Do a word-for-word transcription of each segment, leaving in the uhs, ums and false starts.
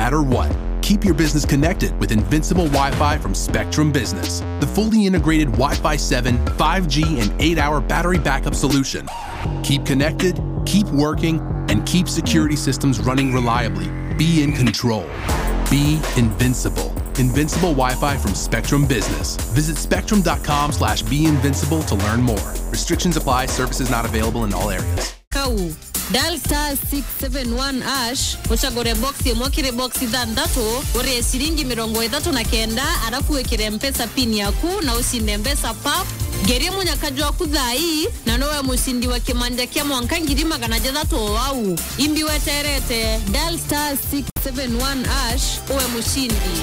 matter what. Keep your business connected with Invincible Wi-Fi from Spectrum Business, the fully integrated Wi-Fi seven, five G, and eight hour battery backup solution. Keep connected, keep working, and keep security systems running reliably. Be in control. Be invincible. Invincible Wi-Fi from Spectrum Business. Visit spectrum.com slash be invincible to learn more. Restrictions apply. Services not available in all areas. Kau dial star six seven one hash uchagore boxi mwakire boxi thanthatu uri shilingi mirongo ithatu na kenda alafu wekire mpesa pin yaku na usinde mpesa pap geri munyakaji waku thai na nowe mushindi wa kimanja kia mwanka ngiri magana jathatu wau imbi weterete dial star six seven one hash uwe mushindi.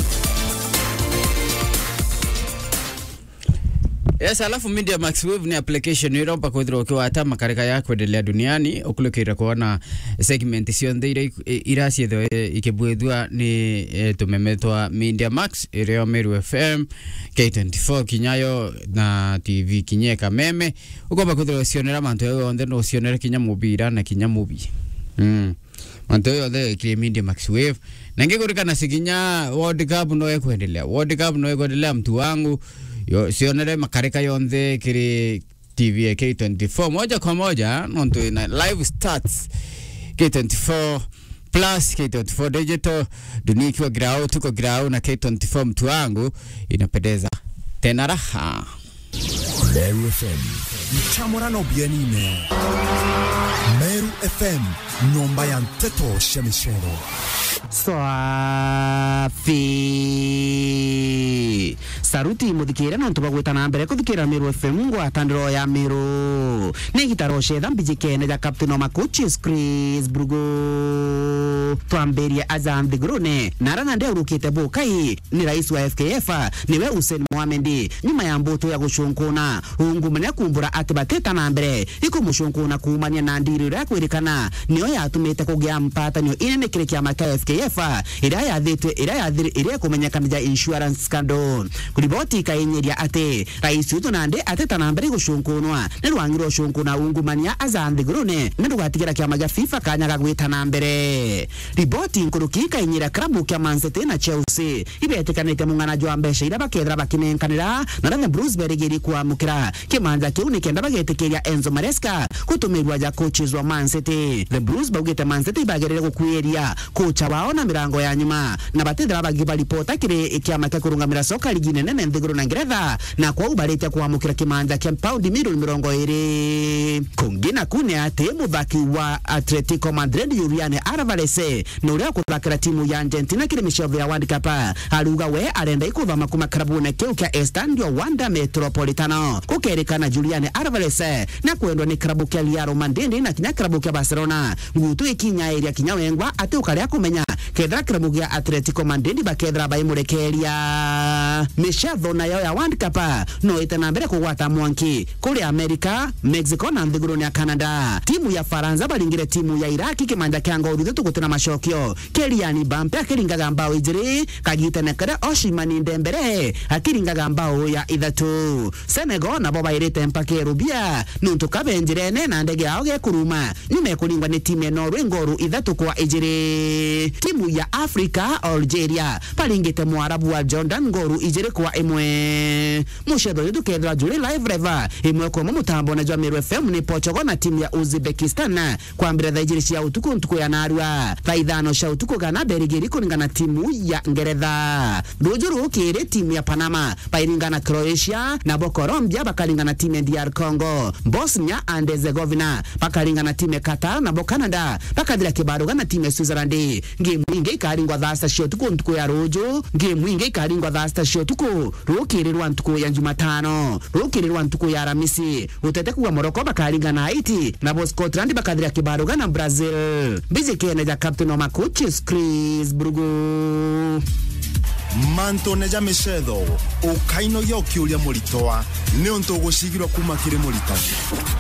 Yes, alafu Media Max Wave ni application yompa kodro kwa hata makarika yako endelea duniani okulokira kuona segment sionde irasi edo ikebwedwa ni e, tumemetwa Media Max Ireo Meru F M K twenty-four kinyayo na T V kinyeka meme ukopa kodro sionera manto yo onde no sionera kinyamubira na kinyamubi mm manto yo de kile Media Max Wave nange kurikana sikinya World Cup no ekuendelea World Cup no ekuendelea mtu wangu yo sionere makarika yonde kiri T V K twenty-four moja kwa moja nonto ina live starts K twenty-four plus K twenty-four digital duniki wa grau tuko grau na K twenty-four mtu wangu inapendeza tena raha. Meru F M mchamora no bienine. Meru F M nomba ya mteto shemishero Swafi saruti muthikira no tubagwita na mbere kuthikira Meru F M ngwa tandiro ya Meru ni gitaro shedha mbijikene ja captain wa coaches Chris Brugo twamberia Azam the Grone narana nde urukite bokai ni rais wa F K F niwe Hussein Mohamed nyuma ya mboto ya gushunkuna ungumanya kumbura atibateta na mbere iko mushunkuna kumanya na ndiri ya kwirikana niyo yatumite kugia mpata niyo ine nekire kya maka F K F ira ya thitwe ira ya thiri ira kumenyekana ja insurance scandal kuliboti kainyeria ate rais uto nande ateta na mbere gushunkunwa ne rwangiro shunkuna ungumanya Azam the Grone ne rwatigira kya maga FIFA kanyaga gwita na mbere riboti nkuruki kainyira klabu kya Man City na Chelsea ibetekanite mungana jwa mbesha ira bakethra bakinenkanira na na Bruce Berigeri kwa mukira kimanja kiu nikenda bagetekeria Enzo Maresca kutumirwa ja coaches wa Man City the Blues bagete Man City bagerere gukweria kocha wao na mirango ya nyuma na batethra bagiba ripota kire ikiama kurungamira soka ligi nene nthiguru na Ngeretha na kwa ubarete kwa mukira kimanja kya pound milioni mirongo iri kungina kune ate muthaki wa Atletico Madrid Julian Alvarez no ria kuthakira timu ya Argentina kire michezo ya World Cup aruga we arenda ikuthama kuma klabu na kio kya Estadio Wanda Metropolitano kukerekana Julian Alvarez na kwendwa ni klabu kya Real Madrid na kinya klabu kya Barcelona ngutu ikinya area kinya wengwa ate ukaria kumenya kedra klabu ya Atletico Madrid bakedra baimurekeria michezo na yao ya World Cup no itana mbere kugwata mwanki kule America Mexico na nthiguru ya Canada timu ya Faransa balingire timu ya Iraq kimanja kya ngoro thutu gutena mashokio Kylian Mbappe akiringaga mbao ijiri kagite nekere Osimhen Dembele akiringaga mbao ya ithatu Senegal nabo bairete mpake Rubia nuntu kabenjirene na ndege yao gekuruma nyume kulingwa ni timu ya Norway ngoro ithatu kwa ijiri timu ya Africa Algeria palingite mwarabu wa Jordan ngoro ijiri kwa imwe mushedo yetu kedra juli live reva imwe kwa mutambo na Meru F M ni Portugal na timu ya Uzbekistan kwa mbere dha ijiri cia utuku ntuku ya narua thaithano cia utuku gana Berigeri kuningana timu ya Ngeretha rujuru kire timu ya Panama pairingana Croatia na Colombia bakalingana timu ya D R Congo Bosnia and Herzegovina bakalingana timu ya Qatar na Canada bakadira kibaruga na timu ya Switzerland game inge ikaringwa thasta cia utuku ntuku ya ruju game inge ikaringwa thasta cia utuku rukirirwa ntuku ya Jumatano rukirirwa ntuku ya Aramisi utete kuwa Morocco bakalingana Haiti na Scotland bakadira kibaruga na Brazil bizikene ja captain wa coaches Chris Brugo manto neja mishedo ukaino yoki ulia mulitoa neonto gushigirwa kuma kire mulitani